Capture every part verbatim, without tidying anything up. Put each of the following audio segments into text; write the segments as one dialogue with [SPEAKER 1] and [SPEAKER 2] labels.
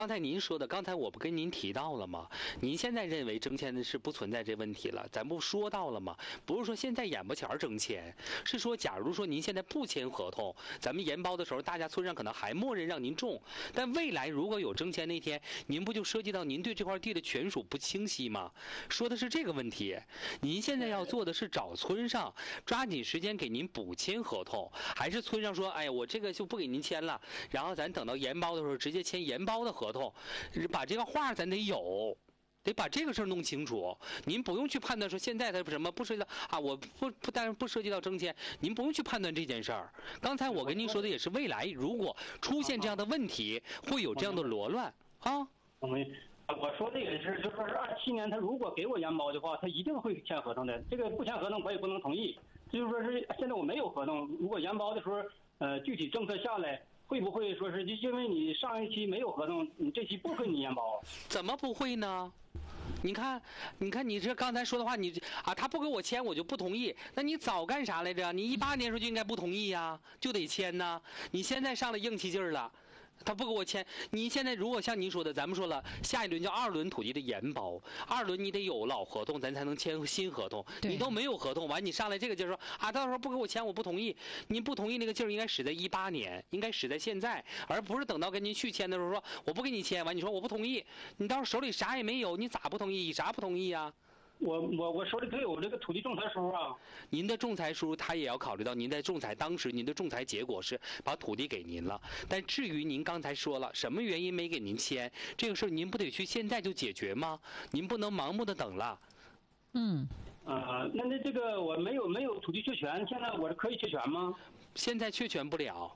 [SPEAKER 1] 刚才您说的，刚才我不跟您提到了吗？您现在认为征签的是不存在这问题了，咱不说到了吗？不是说现在眼巴前征签，是说假如说您现在不签合同，咱们研包的时候，大家村上可能还默认让您种，但未来如果有征签那天，您不就涉及到您对这块地的权属不清晰吗？说的是这个问题。您现在要做的是找村上抓紧时间给您补签合同，还是村上说，哎呀，我这个就不给您签了，然后咱等到研包的时候直接签研包的合同。把这个话咱得有，得把这个事儿弄清楚。您不用去判断说现在它什么不涉及到啊，我不不但不涉及到征签，您不用去判断这件事儿。刚才我跟您说的也是未来如果出现这样的问题，会有这样的罗乱啊。
[SPEAKER 2] 我们我说这个是，就说是二七年他如果给我研包的话，他一定会签合同的。这个不签合同我也不能同意。就是说是现在我没有合同，如果研包的时候，呃，具体政策下来。会不会说是就因为你上一期没有合同，你这期不给你研包？
[SPEAKER 1] 怎么不会呢？你看，你看，你这刚才说的话，你啊，他不给我签，我就不同意。那你早干啥来着？你一八年时候就应该不同意呀，就得签呐。你现在上了硬气劲儿了。他不给我签，你现在如果像您说的，咱们说了，下一轮叫二轮土地的研包，二轮你得有老合同，咱才能签新合同。你都没有合同，完你上来这个劲儿说啊，到时候不给我签，我不同意。您不同意那个劲儿应该使在一八年，应该使在现在，而不是等到跟您续签的时候说我不给你签，完你说我不同意，你到时候手里啥也没有，你咋不同意？以啥不同意啊？
[SPEAKER 2] 我我我手里都有这个土地仲裁书啊。
[SPEAKER 1] 您的仲裁书，他也要考虑到您在仲裁当时您的仲裁结果是把土地给您了，但至于您刚才说了什么原因没给您签，这个事儿您不得去现在就解决吗？您不能盲目的等了。
[SPEAKER 3] 嗯。
[SPEAKER 2] 呃，那那这个我没有没有土地确权，现在我可以确权吗？
[SPEAKER 1] 现在确权不了。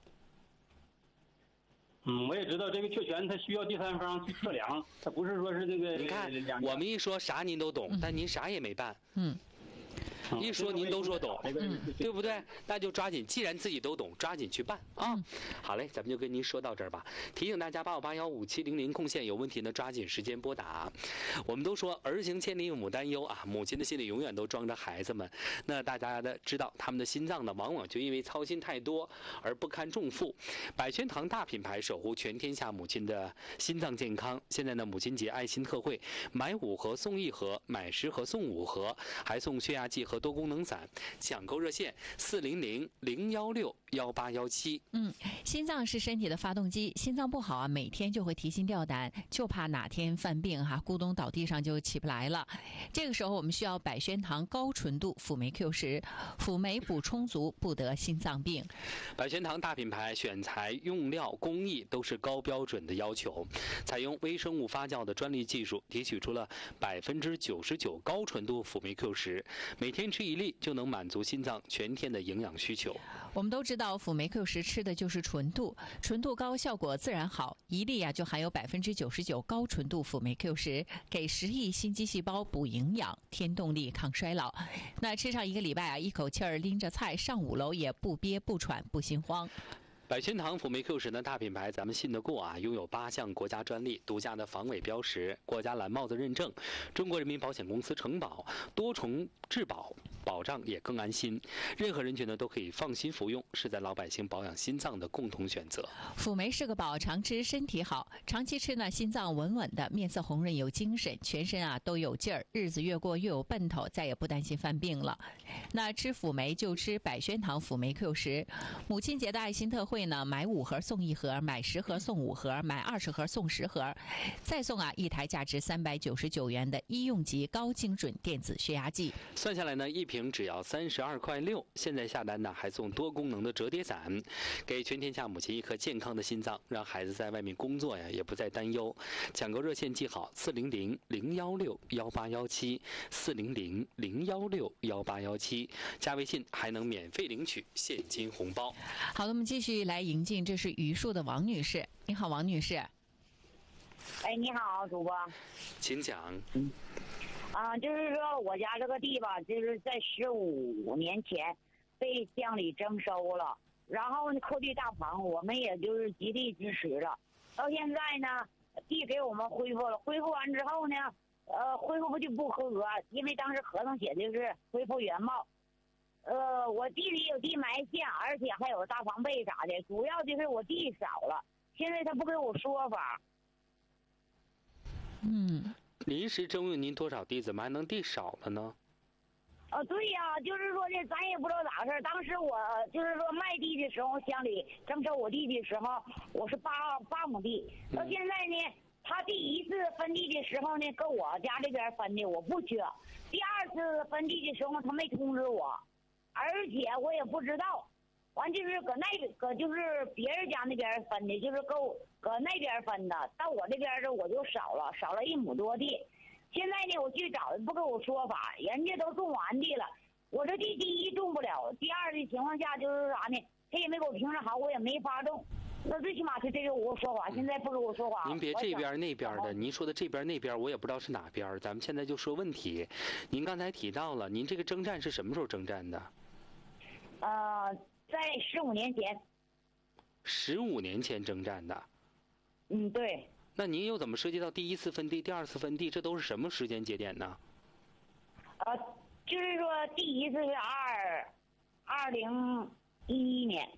[SPEAKER 2] 嗯，我也知道这个确权，它需要第三方去测量，它不是说是这个。
[SPEAKER 1] 你看，我们一说啥您都懂，嗯、但您啥也没办。
[SPEAKER 3] 嗯。
[SPEAKER 1] 一说您都说懂，嗯、对不对？那就抓紧，既然自己都懂，抓紧去办啊！嗯、好嘞，咱们就跟您说到这儿吧。提醒大家，八五八幺五七零零空线有问题呢，抓紧时间拨打。我们都说儿行千里母担忧啊，母亲的心里永远都装着孩子们。那大家的知道，他们的心脏呢，往往就因为操心太多而不堪重负。百轩堂大品牌守护全天下母亲的心脏健康。现在呢，母亲节爱心特惠，买五盒送一盒，买十盒送五盒，还送血压计和多功能伞，抢购热线四零零零幺六幺八幺七。
[SPEAKER 3] 嗯，心脏是身体的发动机，心脏不好啊，每天就会提心吊胆，就怕哪天犯病哈、啊，咕咚倒地上就起不来了。这个时候我们需要百轩堂高纯度辅酶 Q 十，辅酶补充足，不得心脏病。
[SPEAKER 1] 百轩堂大品牌选材、用料、工艺都是高标准的要求，采用微生物发酵的专利技术，提取出了百分之九十九高纯度辅酶 Q 十，每天吃一粒就能满足心脏全天的营养需求。
[SPEAKER 3] 我们都知道辅酶 Q 十吃的就是纯度，纯度高效果自然好，一粒啊就含有百分之九十九高纯度辅酶 Q 十，给十亿心肌细胞补营养、添动力、抗衰老。那吃上一个礼拜啊，一口气儿拎着菜上五楼也不憋不喘不心慌。
[SPEAKER 1] 百轩堂辅酶 Q 十的大品牌，咱们信得过啊！拥有八项国家专利、独家的防伪标识、国家蓝帽子认证、中国人民保险公司承保，多重质保，保障也更安心。任何人群呢都可以放心服用，是在老百姓保养心脏的共同选择。
[SPEAKER 3] 辅酶是个宝，常吃身体好，长期吃呢，心脏稳稳的，面色红润有精神，全身啊都有劲儿，日子越过越有奔头，再也不担心犯病了。那吃辅酶就吃百轩堂辅酶 Q 十，母亲节的爱心特惠。会呢，买五盒送一盒，买十盒送五盒，买二十盒送十盒，再送啊一台价值三百九十九元的医用级高精准电子血压计。
[SPEAKER 1] 算下来呢，一瓶只要三十二块六。现在下单呢，还送多功能的折叠伞，给全天下母亲一颗健康的心脏，让孩子在外面工作呀也不再担忧。抢购热线记好：四零零零幺六幺八幺七，四零零零幺六幺八幺七，加微信还能免费领取现金红包。
[SPEAKER 3] 好的，我们继续来迎进，这是榆树的王女士。你好，王女士。
[SPEAKER 4] 哎，你好，主播。
[SPEAKER 1] 请讲。
[SPEAKER 4] 嗯。啊，就是说我家这个地吧，就是在十五年前被乡里征收了，然后呢扣地大棚，我们也就是极力支持了。到现在呢，地给我们恢复了，恢复完之后呢，呃，恢复不就不合格，因为当时合同写的就是恢复原貌。呃，我地里有地埋线，而且还有大防备啥的，主要就是我地少了。现在他不给我说法，
[SPEAKER 1] 临时征用您多少地，怎么还能地少了呢？
[SPEAKER 4] 啊，对呀，就是说呢，咱也不知道咋回事。当时我就是说卖地的时候，乡里征收我地的时候，我是八八亩地。到现在呢，他第一次分地的时候呢，跟我家这边分的，我不缺。第二次分地的时候，他没通知我，而且我也不知道。完就是搁那搁就是别人家那边分的，就是搁搁那边分的，到我这边的我就少了，少了一亩多地。现在呢，我去找不跟我说法，人家都种完地了，我这地第一种不了，第二的情况下就是啥呢？他也没给我评论好，我也没法种。那最起码他这个我说话，现在不跟我说话。
[SPEAKER 1] 您别这边那边的，您说的这边那边，我也不知道是哪边。咱们现在就说问题。您刚才提到了，您这个征战是什么时候征战的？
[SPEAKER 4] 呃，在十五年前。
[SPEAKER 1] 十五年前征战的。
[SPEAKER 4] 嗯，对。
[SPEAKER 1] 那您又怎么涉及到第一次分地、第二次分地？这都是什么时间节点呢？
[SPEAKER 4] 呃，就是说第一次是二二零一一年。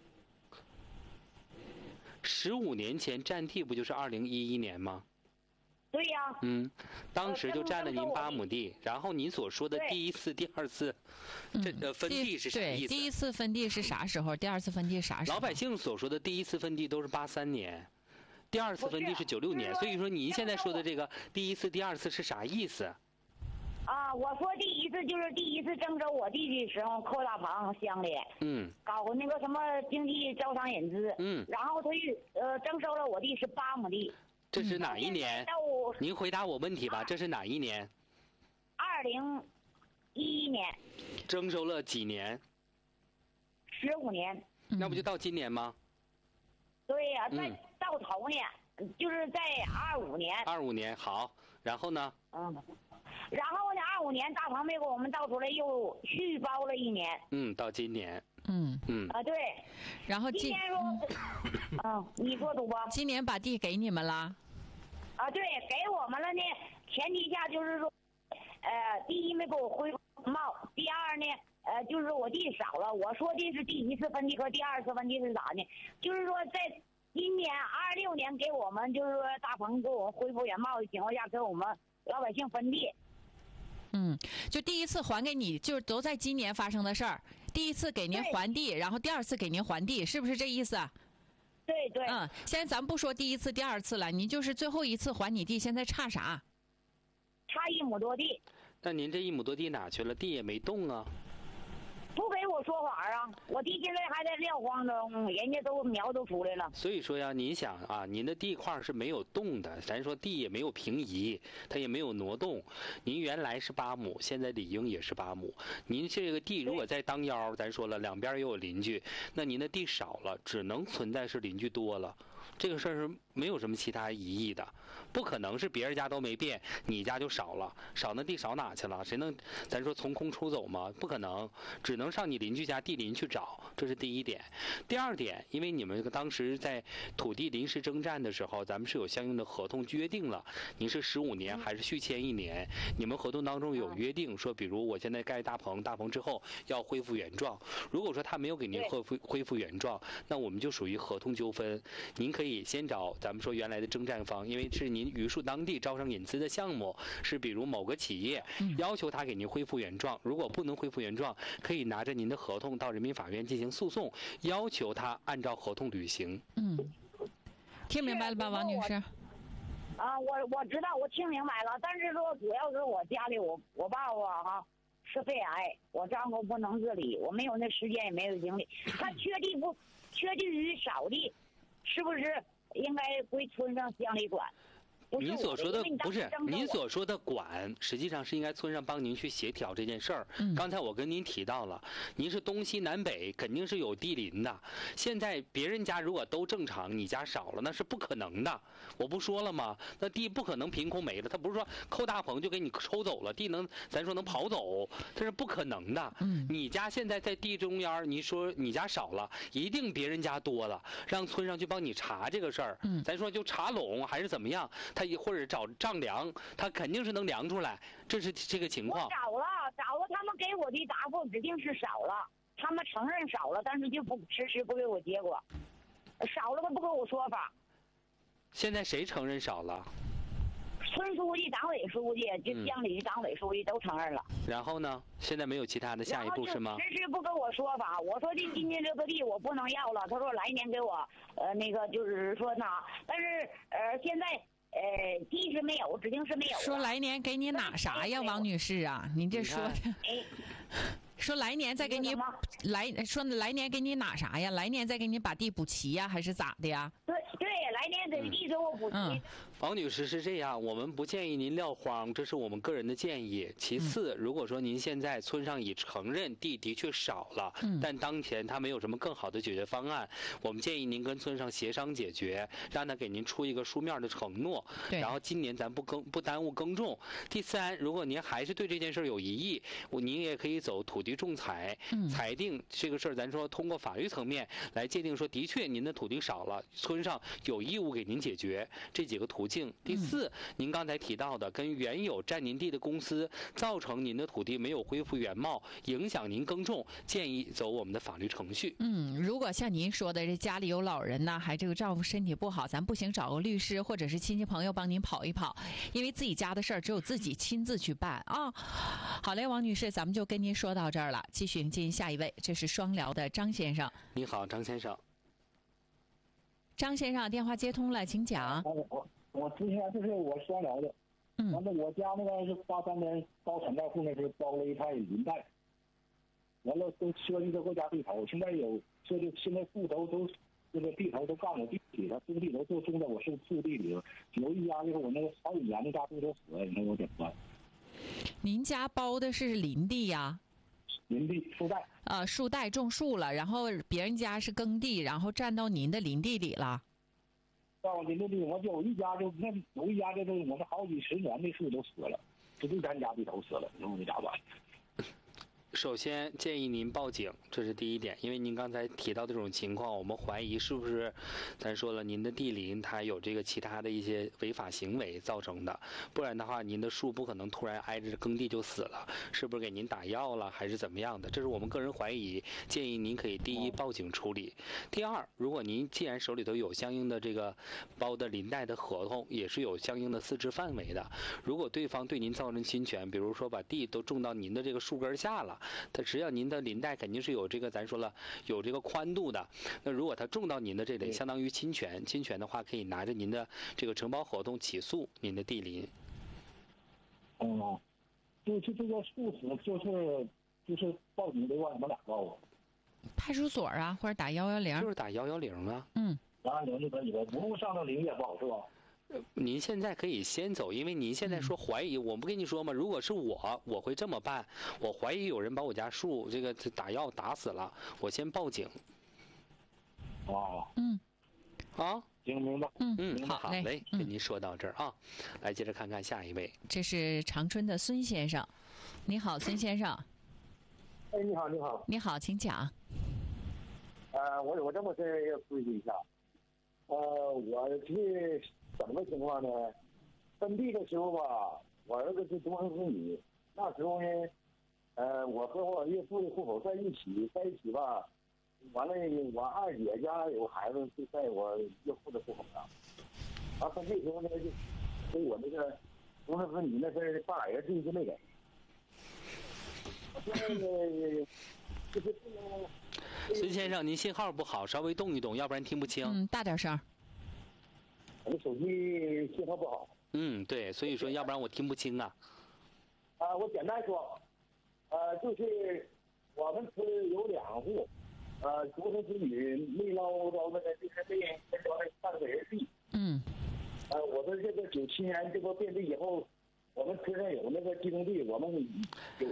[SPEAKER 1] 十五年前占地不就是二零一一年吗？
[SPEAKER 4] 对呀。
[SPEAKER 1] 嗯，当时就占了您八亩地，然后您所说的第一次、第二次，这呃分地是啥意思？
[SPEAKER 3] 对，第一次分地是啥时候？第二次分地啥时候？
[SPEAKER 1] 老百姓所说的第一次分地都是八三年。第二次分地是九六年，所以说您现在说的这个第一次、第二次是啥意思？
[SPEAKER 4] 啊，我说第一次就是第一次征收我地的时候，寇大棚乡里，
[SPEAKER 1] 嗯，
[SPEAKER 4] 搞那个什么经济招商引资，
[SPEAKER 1] 嗯，
[SPEAKER 4] 然后他呃征收了我地是八亩地。
[SPEAKER 1] 这是哪一年？您回答我问题吧，这是哪一年？
[SPEAKER 4] 二零一一年。
[SPEAKER 1] 征收了几年？
[SPEAKER 4] 十五年。
[SPEAKER 1] 那不就到今年吗？
[SPEAKER 4] 对呀、啊，再到头呢，嗯、就是在二五年。
[SPEAKER 1] 二五年好，然后呢？
[SPEAKER 4] 嗯，然后呢，二五年大棚没给我们倒出来，又续包了一年。
[SPEAKER 1] 嗯，到今年。
[SPEAKER 3] 嗯
[SPEAKER 1] 嗯
[SPEAKER 4] 啊，对。
[SPEAKER 3] 然后
[SPEAKER 4] 今年说，嗯，你说主播。
[SPEAKER 3] 今年把地给你们了？
[SPEAKER 4] 啊，对，给我们了呢。前提下就是说，呃，第一没给我恢复帽，第二呢。呃，就是我地少了，我说的是第一次分地和第二次分地是咋呢？就是说在今年二六年给我们就是说大棚给我们恢复原貌的情况下，给我们老百姓分地。
[SPEAKER 3] 嗯，就第一次还给你，就是都在今年发生的事儿。第一次给您还地，然后第二次给您还地，是不是这意思？
[SPEAKER 4] 对对。
[SPEAKER 3] 嗯，现在咱不说第一次、第二次了，您就是最后一次还你地，现在差啥？
[SPEAKER 4] 差一亩多地。
[SPEAKER 1] 那您这一亩多地哪去了？地也没动啊。
[SPEAKER 4] 不给我说法啊！我地现在还在撂荒中，人家都苗都出来了。
[SPEAKER 1] 所以说呀，您想啊，您的地块是没有动的，咱说地也没有平移，它也没有挪动。您原来是八亩，现在理应也是八亩。您这个地如果在当腰，咱说了两边也有邻居，那您的地少了，只能存在是邻居多了。这个事儿是没有什么其他疑义的，不可能是别人家都没变，你家就少了，少那地少哪去了？谁能咱说从空出走吗？不可能，只能上你邻居家地邻去找，这是第一点。第二点，因为你们当时在土地临时征战的时候，咱们是有相应的合同约定了，您是十五年还是续签一年？你们合同当中有约定说，比如我现在盖大棚，大棚之后要恢复原状。如果说他没有给您恢复恢复原状，那我们就属于合同纠纷，您可以。可以先找咱们说原来的征战方，因为是您榆树当地招商引资的项目，是比如某个企业要求他给您恢复原状，如果不能恢复原状，可以拿着您的合同到人民法院进行诉讼，要求他按照合同履行。
[SPEAKER 3] 嗯，听明白了吧，王女士？
[SPEAKER 4] 啊，我我知道，我听明白了，但是说主要是我家里我我爸爸哈是肺癌，我丈夫不能自理，我没有那时间也没有精力，他缺地不缺地于少地。是不是应该归村上乡里管？
[SPEAKER 1] 您所说的不是您所说的管，实际上是应该村上帮您去协调这件事儿。
[SPEAKER 3] 嗯、
[SPEAKER 1] 刚才我跟您提到了，您是东西南北肯定是有地邻的。现在别人家如果都正常，你家少了，那是不可能的。我不说了吗？那地不可能凭空没了，他不是说扣大棚就给你抽走了，地能咱说能跑走，这是不可能的。
[SPEAKER 3] 嗯、
[SPEAKER 1] 你家现在在地中央，你说你家少了，一定别人家多了，让村上去帮你查这个事儿。
[SPEAKER 3] 嗯、
[SPEAKER 1] 咱说就查拢还是怎么样？他或者找丈量，他肯定是能量出来，这是这个情况。
[SPEAKER 4] 我找了，找了，他们给我的答复指定是少了，他们承认少了，但是就不迟迟不给我结果，少了他不给我说法。
[SPEAKER 1] 现在谁承认少了？
[SPEAKER 4] 村书记、党委书记，就乡里党委书记都承认了。
[SPEAKER 1] 然后呢？现在没有其他的下一步是吗？
[SPEAKER 4] 迟迟不跟我说法，我说这今年这个地我不能要了，他说来年给我，呃，那个就是说呢，但是呃现在呃地是没有，指定是没有。
[SPEAKER 3] 说来年给你哪啥呀，王女士啊？您这说的。说来年再给你来说来年给你哪啥呀？来年再给你把地补齐呀，还是咋的呀？
[SPEAKER 4] 对对，来年给地给我补齐。
[SPEAKER 3] 嗯，
[SPEAKER 1] 王女士是这样，我们不建议您撂荒，这是我们个人的建议。其次，如果说您现在村上已承认地的确少了，
[SPEAKER 3] 嗯、
[SPEAKER 1] 但当前他没有什么更好的解决方案，我们建议您跟村上协商解决，让他给您出一个书面的承诺。然后今年咱不耕不耽误耕种。第三，如果您还是对这件事有疑义，您也可以走土地仲裁，
[SPEAKER 3] 嗯、
[SPEAKER 1] 裁定这个事儿，咱说通过法律层面来界定说，的确您的土地少了，村上有义务给您解决这几个途径。第四，您刚才提到的跟原有占您地的公司造成您的土地没有恢复原貌，影响您耕种，建议走我们的法律程序。
[SPEAKER 3] 嗯，如果像您说的，这家里有老人呢，还这个丈夫身体不好，咱不行找个律师或者是亲戚朋友帮您跑一跑，因为自己家的事儿只有自己亲自去办啊。好嘞，王女士，咱们就跟您说到这儿了，继续迎接下一位，这是双辽的张先生。
[SPEAKER 1] 你好，张先生。
[SPEAKER 3] 张先生，电话接通了，请讲。
[SPEAKER 5] 我我之前就是我双辽的，
[SPEAKER 3] 嗯，
[SPEAKER 5] 完了我家那个是八三年包产带户，那是包了一块林带，完了都设计这国家地头，现在有设计，现在户头都这个地头都干我地里了，这个地头就种在我是树地里了，有一家就是我那个好几年的家地都死了，你说我怎么办？
[SPEAKER 3] 您家包的是林地呀？
[SPEAKER 5] 林地树带。
[SPEAKER 3] 呃，树带种树了，然后别人家是耕地，然后占到您的林地里了。
[SPEAKER 5] 到林地里，我就有一家就那有一家就是我们好几十年的树都死了，就就咱家地头死了，你说我咋办？
[SPEAKER 1] 首先建议您报警，这是第一点，因为您刚才提到这种情况，我们怀疑是不是咱说了您的地邻它有这个其他的一些违法行为造成的，不然的话您的树不可能突然挨着耕地就死了，是不是给您打药了还是怎么样的，这是我们个人怀疑，建议您可以第一报警处理。第二，如果您既然手里头有相应的这个包的林带的合同，也是有相应的私质范围的，如果对方对您造成侵权，比如说把地都种到您的这个树根下了，它实际上您的林带肯定是有这个咱说了有这个宽度的，那如果它种到您的这里，相当于侵权，侵权的话可以拿着您的这个承包合同起诉您的地邻。
[SPEAKER 5] 嗯，就就这个树死，就是就是报警得往你们俩报啊？
[SPEAKER 3] 派出所啊，或者打幺幺零？
[SPEAKER 1] 就是打幺幺零啊。
[SPEAKER 3] 嗯，
[SPEAKER 5] 幺幺零就可以了，不用上到林业报是吧？
[SPEAKER 1] 您现在可以先走，因为您现在说怀疑，我不跟你说吗？如果是我，我会这么办。我怀疑有人把我家树这个打药打死了，我先报警。
[SPEAKER 5] 哦，
[SPEAKER 3] 嗯，
[SPEAKER 1] 啊，
[SPEAKER 5] 行，明白。
[SPEAKER 3] 嗯
[SPEAKER 1] 嗯，
[SPEAKER 3] 好嘞，
[SPEAKER 1] 嘞，跟您说到这儿啊，来接着看看下一位。
[SPEAKER 3] 这是长春的孙先生，你好，孙先生。
[SPEAKER 5] 哎，你好，你好。
[SPEAKER 3] 你好，请讲。
[SPEAKER 5] 呃，我有这么事儿要咨询一下。呃，我是怎么个情况呢？分地的时候吧，我儿子是独生子女，那时候呢，呃，我和我岳父的户口在一起，在一起吧，完了我二姐家有孩子是在我岳父的户口上，完分地时候呢，就所以我那个独生子女那事儿，爸俩人就没给。我现在呢，就是不能。
[SPEAKER 1] 孙先生，您信号不好，稍微动一动，要不然听不清。
[SPEAKER 3] 嗯，大点声。
[SPEAKER 5] 我的手机信号不好。
[SPEAKER 1] 嗯，对，所以说要不然我听不清啊。
[SPEAKER 5] 啊，我简单说，呃，就是我们村有两户，呃，独生子女没捞着那个，就是没分着那半个人地。
[SPEAKER 3] 嗯。
[SPEAKER 5] 呃，我们这个九七年这波变地以后，我们村上有那个集中地，我们有。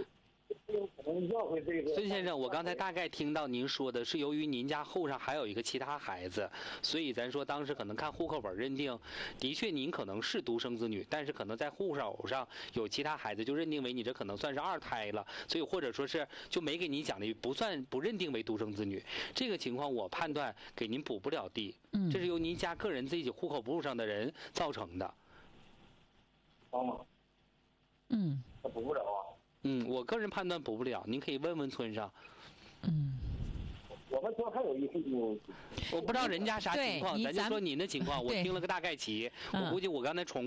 [SPEAKER 1] 孙先生，我刚才大概听到您说的是，由于您家后上还有一个其他孩子，所以咱说当时可能看户口本认定，的确您可能是独生子女，但是可能在户口上有其他孩子，就认定为你这可能算是二胎了，所以或者说是就没给你奖励，不算不认定为独生子女。这个情况我判断给您补不了地，
[SPEAKER 3] 嗯，
[SPEAKER 1] 这是由您家个人自己户口簿上的人造成的。
[SPEAKER 5] 哦，
[SPEAKER 3] 嗯，
[SPEAKER 5] 他补不了啊。
[SPEAKER 1] 嗯，我个人判断补不了，您可以问问村上。
[SPEAKER 3] 嗯，
[SPEAKER 5] 我们村还有一户，
[SPEAKER 1] 我不知道人家啥情况，咱就说您的情况，我听了个大概齐，我估计我刚才重